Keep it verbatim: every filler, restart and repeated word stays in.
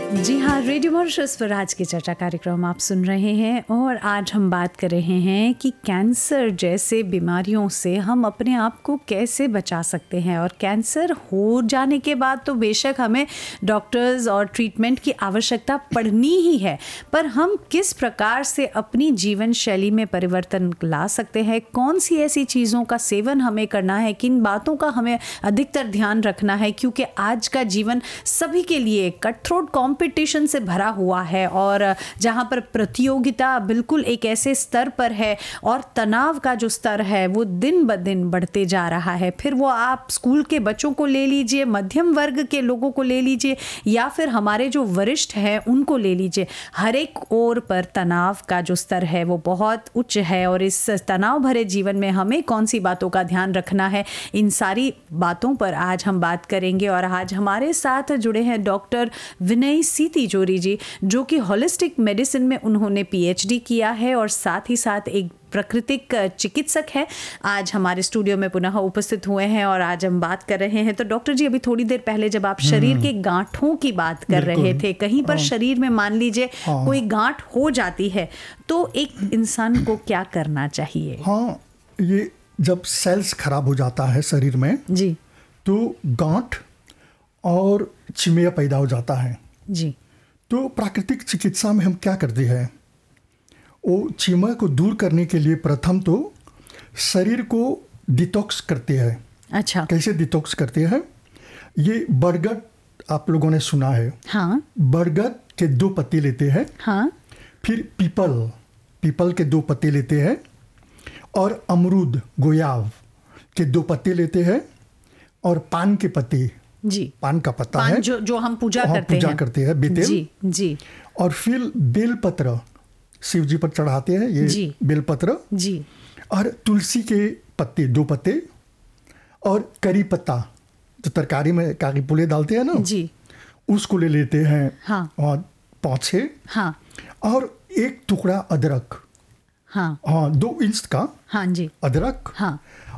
जी हाँ, radio Mauritius पर आज की चर्चा कार्यक्रम आप सुन रहे हैं और आज हम बात कर रहे हैं कि कैंसर जैसे बीमारियों से हम अपने आप को कैसे बचा सकते हैं। और कैंसर हो जाने के बाद तो बेशक हमें डॉक्टर्स और ट्रीटमेंट की आवश्यकता पड़नी ही है, पर हम किस प्रकार से अपनी जीवन शैली में परिवर्तन ला सकते हैं, कौन सी ऐसी चीज़ों का सेवन हमें करना है, किन बातों का हमें अधिकतर ध्यान रखना है, क्योंकि आज का जीवन सभी के लिए कट थ्रोट कंपटीशन से भरा हुआ है और जहां पर प्रतियोगिता बिल्कुल एक ऐसे स्तर पर है और तनाव का जो स्तर है वो दिन ब दिन बढ़ते जा रहा है। फिर वो आप स्कूल के बच्चों को ले लीजिए, मध्यम वर्ग के लोगों को ले लीजिए या फिर हमारे जो वरिष्ठ हैं उनको ले लीजिए, हर एक ओर पर तनाव का जो स्तर है वो बहुत उच्च है। और इस तनाव भरे जीवन में हमें कौन सी बातों का ध्यान रखना है, इन सारी बातों पर आज हम बात करेंगे। और आज हमारे साथ जुड़े हैं डॉक्टर विनय सी तिजोरी जी, जो कि होलिस्टिक मेडिसिन में उन्होंने पीएचडी किया है और साथ ही साथ एक प्राकृतिक चिकित्सक है। आज हमारे स्टूडियो में पुनः उपस्थित हुए हैं और आज हम बात कर रहे हैं। तो डॉक्टर जी, अभी थोड़ी देर पहले जब आप शरीर के गांठों की बात कर रहे थे, कहीं पर शरीर में मान लीजिए कोई गांठ हो जाती है तो एक इंसान को क्या करना चाहिए? हाँ, ये जब सेल्स खराब हो जाता है शरीर में जी, तो गांठ और चिमिया पैदा हो जाता है जी। तो प्राकृतिक चिकित्सा में हम क्या करते हैं, वो चिमिया को दूर करने के लिए प्रथम तो शरीर को डिटॉक्स करते हैं। अच्छा, कैसे डिटॉक्स करते हैं? ये बरगद आप लोगों ने सुना है। हाँ, बरगद के दो पत्ते लेते हैं, हाँ, फिर पीपल पीपल के दो पत्ते लेते हैं और अमरूद गोयाव के दो पत्ते लेते हैं और पान के पत्ते, जी, पान का पत्ता पान है जो जो हम पूजा हाँ, करते पूजा हैं, करते हैं बेतेल, जी, जी, और फिर बेलपत्र शिव जी पर चढ़ाते हैं, ये जी। बेलपत्र, जी, और तुलसी के पत्ते दो पत्ते और करी पत्ता जो तरकारी में कागी पुले डालते हैं ना, जी, उसको ले लेते हैं। हाँ, और पाँच छः, हाँ, और एक टुकड़ा अदरक, हाँ, हाँ दो इंच का हाँ जी, अदरक, हाँ,